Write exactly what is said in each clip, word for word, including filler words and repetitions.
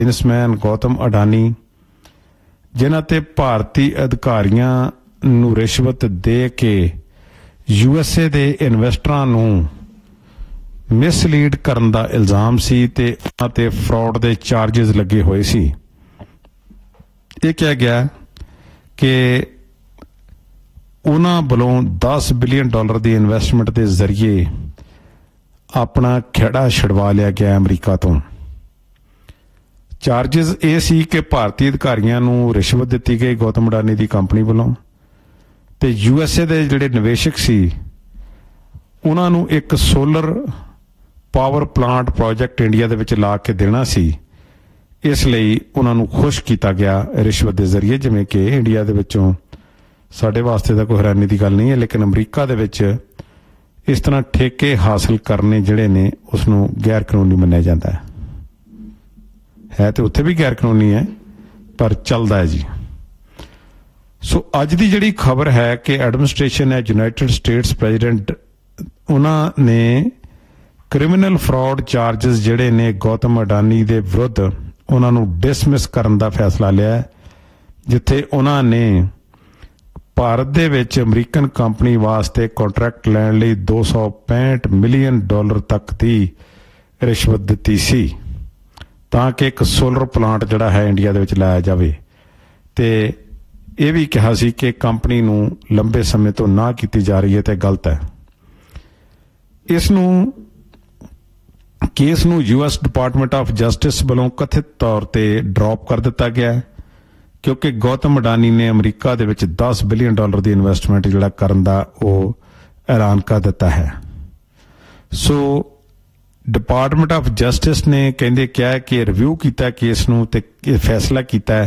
Businessman Gautam Adani ਜਿਨ੍ਹਾਂ ਤੇ ਭਾਰਤੀ ਅਧਿਕਾਰੀਆਂ ਨੂੰ ਰਿਸ਼ਵਤ ਦੇ ਕੇ ਯੂ ਐਸ ਏ ਦੇ ਇਨਵੈਸਟਰਾਂ ਨੂੰ ਮਿਸਲੀਡ ਕਰਨ ਦਾ ਇਲਜ਼ਾਮ ਸੀ ਤੇ ਉਹਨਾਂ ਤੇ ਫਰਾਡ ਦੇ ਚਾਰजेस ਲੱਗੇ ਹੋਏ ਸੀ। ਇਹ ਕਿਹਾ ਗਿਆ ਕਿ ਉਹਨਾਂ ਵੱਲੋਂ ਦਸ ਬਿਲੀਅਨ ਡਾਲਰ ਦੀ ਇਨਵੈਸਟਮੈਂਟ ਦੇ ਜ਼ਰੀਏ ਆਪਣਾ ਖਹਿੜਾ ਛਡਵਾ ਲਿਆ ਗਿਆ ਅਮਰੀਕਾ ਤੋਂ। ਚਾਰजेस ਇਹ ਸੀ ਕਿ ਭਾਰਤੀ ਅਧਿਕਾਰੀਆਂ ਨੂੰ ਰਿਸ਼ਵਤ ਦਿੱਤੀ ਗਈ ਗੌਤਮ ਅਡਾਨੀ ਦੀ ਕੰਪਨੀ ਵੱਲੋਂ ਤੇ ਯੂ ਐਸ ਏ ਦੇ ਜਿਹੜੇ ਨਿਵੇਸ਼ਕ ਸੀ ਉਹਨਾਂ ਨੂੰ ਇੱਕ solar power plant project India ਦੇ ਵਿੱਚ ਲਾ ਕੇ ਦੇਣਾ ਸੀ। ਇਸ ਲਈ ਉਹਨਾਂ ਨੂੰ ਖੁਸ਼ ਕੀਤਾ ਗਿਆ ਰਿਸ਼ਵਤ ਦੇ ਜ਼ਰੀਏ, ਜਿਵੇਂ ਕਿ ਇੰਡੀਆ ਦੇ ਵਿੱਚੋਂ ਸਾਡੇ ਵਾਸਤੇ ਤਾਂ ਕੋਈ ਹੈਰਾਨੀ ਦੀ ਗੱਲ ਨਹੀਂ ਹੈ, ਲੇਕਿਨ ਅਮਰੀਕਾ ਦੇ ਵਿੱਚ ਇਸ ਤਰ੍ਹਾਂ ਠੇਕੇ ਹਾਸਲ ਕਰਨੇ ਜਿਹੜੇ ਨੇ ਉਸ ਨੂੰ ਗੈਰ ਕਾਨੂੰਨੀ ਮੰਨਿਆ ਜਾਂਦਾ ਹੈ। ਹੈ ਤੇ ਉੱਥੇ ਵੀ ਗੈਰ ਕਾਨੂੰਨੀ ਹੈ ਪਰ ਚੱਲਦਾ ਹੈ ਜੀ। ਸੋ ਅੱਜ ਦੀ ਜਿਹੜੀ ਖਬਰ ਹੈ ਕਿ ਐਡਮਿਨਿਸਟ੍ਰੇਸ਼ਨ ਹੈ ਯੂਨਾਈਟਿਡ ਸਟੇਟਸ ਪ੍ਰੈਜ਼ੀਡੈਂਟ ਉਹਨਾਂ ਨੇ ਕ੍ਰਿਮੀਨਲ ਫਰਾਡ ਚਾਰजेस ਜਿਹੜੇ ਨੇ ਗੌਤਮ ਅਡਾਨੀ ਦੇ ਵਿਰੁੱਧ ਉਹਨਾਂ ਨੂੰ ਡਿਸਮਿਸ ਕਰਨ ਦਾ ਫੈਸਲਾ ਲਿਆ ਹੈ, ਜਿੱਥੇ ਉਹਨਾਂ ਨੇ ਭਾਰਤ ਦੇ ਵਿੱਚ ਅਮਰੀਕਨ ਕੰਪਨੀ ਵਾਸਤੇ ਕੰਟਰੈਕਟ ਲੈਣ ਲਈ ਦੋ ਸੌ ਪੈਂਹਠ ਮਿਲੀਅਨ ਡਾਲਰ ਤੱਕ ਦੀ ਰਿਸ਼ਵਤ ਦਿੱਤੀ ਸੀ ਤਾਂ ਕਿ ਇੱਕ ਸੋਲਰ ਪਲਾਂਟ ਜਿਹੜਾ ਹੈ ਇੰਡੀਆ ਦੇ ਵਿੱਚ ਲਾਇਆ ਜਾਵੇ। ਤੇ ਇਹ ਵੀ ਕਿਹਾ ਸੀ ਕਿ ਕੰਪਨੀ ਨੂੰ ਲੰਬੇ ਸਮੇਂ ਤੋਂ ਨਾ ਕੀਤੀ ਜਾ ਰਹੀ ਹੈ ਤੇ ਗਲਤ ਹੈ। ਇਸ ਨੂੰ ਕੇਸ ਨੂੰ U S department of justice ਵੱਲੋਂ ਕਥਿਤ ਤੌਰ ਤੇ ਡ੍ਰੌਪ ਕਰ ਦਿੱਤਾ ਗਿਆ ਕਿਉਂਕਿ ਗੌਤਮ ਅਡਾਨੀ ਨੇ ਅਮਰੀਕਾ ਦੇ ਵਿੱਚ ਦਸ ਬਿਲੀਅਨ ਡਾਲਰ ਦੀ ਇਨਵੈਸਟਮੈਂਟ ਜਿਹੜਾ ਕਰਨ ਦਾ ਉਹ ਐਲਾਨ ਕਰ ਦਿੱਤਾ ਹੈ। ਸੋ ਡਿਪਾਰਟਮੈਂਟ ਆਫ ਜਸਟਿਸ ਨੇ ਕਹਿੰਦੇ ਕਿਹਾ ਕਿ ਰਿਵਿਊ ਕੀਤਾ ਕੇਸ ਨੂੰ ਤੇ ਇਹ ਫੈਸਲਾ ਕੀਤਾ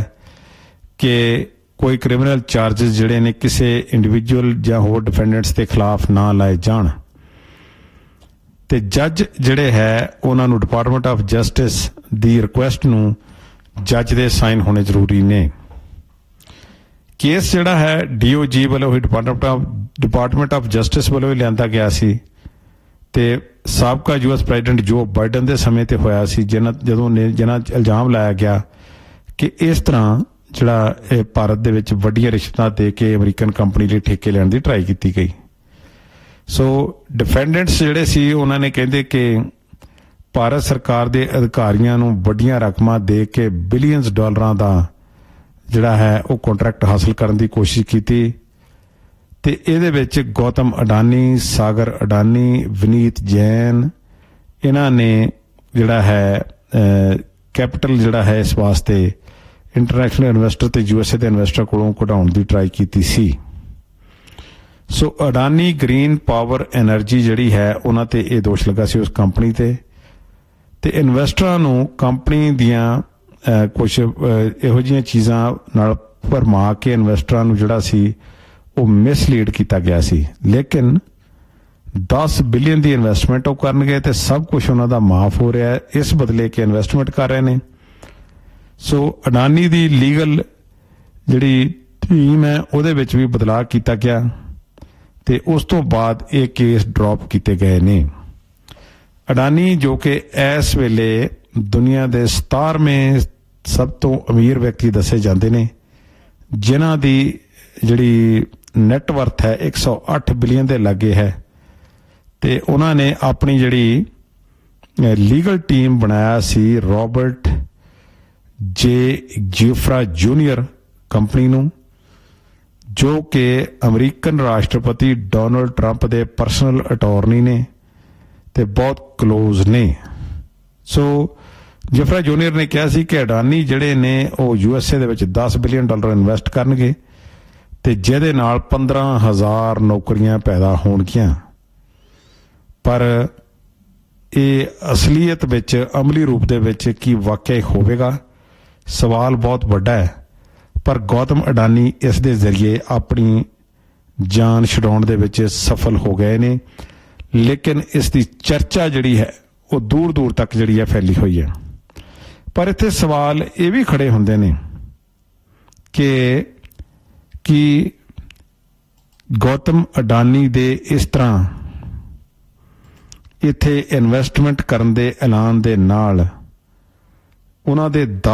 ਕਿ ਕੋਈ ਕ੍ਰਿਮੀਨਲ ਚਾਰजेस ਜਿਹੜੇ ਨੇ ਕਿਸੇ ਇੰਡੀਵਿਜੂਅਲ ਜਾਂ ਹੋਰ ਡਿਫੈਂਡੈਂਟਸ ਦੇ ਖਿਲਾਫ ਨਾ ਲਾਏ ਜਾਣ ਤੇ ਜੱਜ ਜਿਹੜੇ ਹੈ ਉਹਨਾਂ ਨੂੰ department of justice the request ਨੂੰ ਜੱਜ ਦੇ ਸਾਈਨ ਹੋਣੇ ਜ਼ਰੂਰੀ ਨੇ। ਕੇਸ ਜਿਹੜਾ ਹੈ ਡੀ ਓ ਜੀ ਵੱਲੋਂ ਹੀ department of department of justice ਵੱਲੋਂ ਹੀ ਲਿਆਂਦਾ ਗਿਆ ਸੀ ਤੇ ਸਾਬਕਾ ਯੂ ਐਸ ਪ੍ਰੈਜ਼ੀਡੈਂਟ ਜੋ ਬਾਈਡਨ ਦੇ ਸਮੇਂ ਤੇ ਹੋਇਆ ਸੀ, ਜਿਹਨਾਂ ਜਦੋਂ ਨੇ ਜਿਹਨਾਂ ਇਲਜ਼ਾਮ ਲਾਇਆ ਗਿਆ ਕਿ ਇਸ ਤਰ੍ਹਾਂ ਜਿਹੜਾ ਇਹ ਭਾਰਤ ਦੇ ਵਿੱਚ ਵੱਡੀਆਂ ਰਿਸ਼ਵਤਾਂ ਦੇ ਕੇ ਅਮਰੀਕਨ ਕੰਪਨੀ ਲਈ ਠੇਕੇ ਲੈਣ ਦੀ ਟਰਾਈ ਕੀਤੀ ਗਈ। ਸੋ ਡਿਫੈਂਡੈਂਟਸ ਜਿਹੜੇ ਸੀ ਉਹਨਾਂ ਨੇ ਕਹਿੰਦੇ ਕਿ ਭਾਰਤ ਸਰਕਾਰ ਦੇ ਅਧਿਕਾਰੀਆਂ ਨੂੰ ਵੱਡੀਆਂ ਰਕਮਾਂ ਦੇ ਕੇ ਬਿਲੀਅਨਸ ਡਾਲਰਾਂ ਦਾ ਜਿਹੜਾ ਹੈ ਉਹ ਕੰਟਰੈਕਟ ਹਾਸਲ ਕਰਨ ਦੀ ਕੋਸ਼ਿਸ਼ ਕੀਤੀ ਤੇ ਇਹਦੇ ਵਿੱਚ ਗੌਤਮ ਅਡਾਨੀ, ਸਾਗਰ ਅਡਾਨੀ, ਵਿਨੀਤ ਜੈਨ ਇਹਨਾਂ ਨੇ ਜਿਹੜਾ ਹੈ ਕੈਪੀਟਲ ਜਿਹੜਾ ਹੈ ਇਸ ਵਾਸਤੇ ਇੰਟਰਨੈਸ਼ਨਲ ਇਨਵੈਸਟਰ ਤੇ ਯੂ ਐਸ ਏ ਦੇ ਇਨਵੈਸਟਰ ਕੋਲੋਂ ਕਢਾਉਣ ਦੀ ਟਰਾਈ ਕੀਤੀ ਸੀ। ਸੋ ਅਡਾਨੀ ਗ੍ਰੀਨ ਪਾਵਰ ਐਨਰਜੀ ਜਿਹੜੀ ਹੈ ਉਹਨਾਂ ਤੇ ਇਹ ਦੋਸ਼ ਲੱਗਾ ਸੀ ਉਸ ਕੰਪਨੀ ਤੇ ਤੇ ਇਨਵੈਸਟਰਾਂ ਨੂੰ ਕੰਪਨੀ ਦੀਆਂ ਕੁਛ ਇਹੋ ਜਿਹੀਆਂ ਚੀਜ਼ਾਂ ਨਾਲ ਭਰਮਾ ਕੇ ਇਨਵੈਸਟਰਾਂ ਨੂੰ ਜਿਹੜਾ ਸੀ ਉਹ ਮਿਸਲੀਡ ਕੀਤਾ ਗਿਆ ਸੀ। ਲੇਕਿਨ ਦਸ ਬਿਲੀਅਨ ਦੀ ਇਨਵੈਸਟਮੈਂਟ ਉਹ ਕਰਨਗੇ ਤੇ ਸਭ ਕੁਝ ਉਹਨਾਂ ਦਾ ਮਾਫ ਹੋ ਰਿਹਾ ਹੈ, ਇਸ ਬਦਲੇ ਕਿ ਇਨਵੈਸਟਮੈਂਟ ਕਰ ਰਹੇ ਨੇ। ਸੋ ਅਡਾਨੀ ਦੀ ਲੀਗਲ ਜਿਹੜੀ ਟੀਮ ਹੈ ਉਹਦੇ ਵਿੱਚ ਵੀ ਬਦਲਾਅ ਕੀਤਾ ਗਿਆ ਤੇ ਉਸ ਤੋਂ ਬਾਅਦ ਇਹ ਕੇਸ ਡ੍ਰੌਪ ਕੀਤੇ ਗਏ ਨੇ। ਅਡਾਨੀ ਜੋ ਕਿ ਇਸ ਵੇਲੇ ਦੁਨੀਆ ਦੇ ਸਤਾਰਵੇਂ ਸਭ ਤੋਂ ਅਮੀਰ ਵਿਅਕਤੀ ਦੱਸੇ ਜਾਂਦੇ ਨੇ, ਜਿਨ੍ਹਾਂ ਦੀ ਜਿਹੜੀ ਨੈਟਵਰਥ ਹੈ ਇੱਕ ਸੌ ਅੱਠ ਬਿਲੀਅਨ ਦੇ ਲਾਗੇ ਹੈ ਤੇ ਉਹਨਾਂ ਨੇ ਆਪਣੀ ਜਿਹੜੀ ਲੀਗਲ ਟੀਮ ਬਣਾਇਆ ਸੀ ਰੋਬਰਟ ਜੇ ਜਿਫਰਾ ਜੂਨੀਅਰ ਕੰਪਨੀ ਨੂੰ, ਜੋ ਕਿ ਅਮਰੀਕਨ ਰਾਸ਼ਟਰਪਤੀ ਡੋਨਲਡ ਟਰੰਪ ਦੇ ਪਰਸਨਲ ਅਟਾਰਨੀ ਨੇ ਤੇ ਬਹੁਤ ਕਲੋਜ਼ ਨੇ। ਸੋ ਜਿਫਰਾ ਜੂਨੀਅਰ ਨੇ ਕਿਹਾ ਸੀ ਕਿ ਅਡਾਨੀ ਜਿਹੜੇ ਨੇ ਉਹ ਯੂ ਐਸ ਏ ਦੇ ਵਿੱਚ ਦਸ ਬਿਲੀਅਨ ਡਾਲਰ ਇਨਵੈਸਟ ਕਰਨਗੇ ਤੇ ਜਿਹਦੇ ਨਾਲ ਪੰਦਰਾਂ ਹਜ਼ਾਰ ਨੌਕਰੀਆਂ ਪੈਦਾ ਹੋਣਗੀਆਂ। ਪਰ ਇਹ ਅਸਲੀਅਤ ਵਿੱਚ ਅਮਲੀ ਰੂਪ ਦੇ ਵਿੱਚ ਕੀ ਵਾਕਿਆ ਹੋਵੇਗਾ, ਸਵਾਲ ਬਹੁਤ ਵੱਡਾ ਹੈ। ਪਰ ਗੌਤਮ ਅਡਾਨੀ ਇਸ ਦੇ ਜ਼ਰੀਏ ਆਪਣੀ ਜਾਨ ਛਡਾਉਣ ਦੇ ਵਿੱਚ ਸਫਲ ਹੋ ਗਏ ਨੇ, ਲੇਕਿਨ ਇਸ ਦੀ ਚਰਚਾ ਜਿਹੜੀ ਹੈ ਉਹ ਦੂਰ ਦੂਰ ਤੱਕ ਜਿਹੜੀ ਹੈ ਫੈਲੀ ਹੋਈ ਹੈ। ਪਰ ਇੱਥੇ ਸਵਾਲ ਇਹ ਵੀ ਖੜੇ ਹੁੰਦੇ ਨੇ ਕਿ ਕਿ ਗੌਤਮ ਅਡਾਨੀ ਦੇ ਇਸ ਤਰ੍ਹਾਂ ਇੱਥੇ ਇਨਵੈਸਟਮੈਂਟ ਕਰਨ ਦੇ ਐਲਾਨ ਦੇ ਨਾਲ ਉਹਨਾਂ ਦੇ